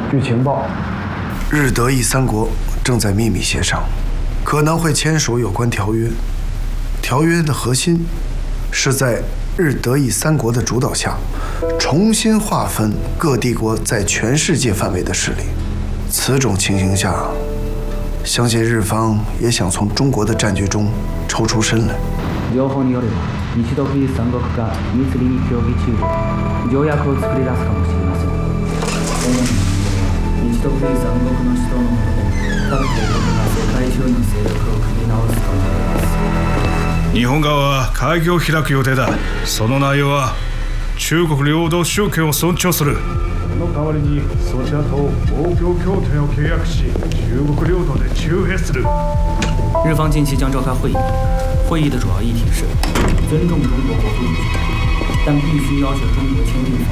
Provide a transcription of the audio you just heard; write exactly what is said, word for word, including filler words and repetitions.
据情报，日德意三国正在秘密协商，可能会签署有关条约。条约的核心是在日德意三国的主导下，重新划分各帝国在全世界范围的势力。此种情形下，相信日方也想从中国的战局中抽出身来。 情報によれば、日独伊三国が秘密裏に協議中で条約を作り出すかもしれません。日独伊三国の首脳のもとで、各帝国が世界中の勢力を組み直すと思います。 日本側は会議を開く予定だ。その内容は中国領土主権を尊重する。 その代わりにそちらと防共協定を契約し、中国領土で駐兵する。 日方近期将召开会议，会议的主要议题是尊重中国国土主权，但必须要求中国签订